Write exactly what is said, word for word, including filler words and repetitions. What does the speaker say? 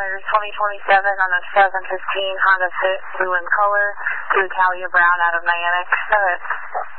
tires, twenty twenty-seven on a seven fifteen Honda Fit, blue in color, to Talia Brown out of Niantic. Go ahead.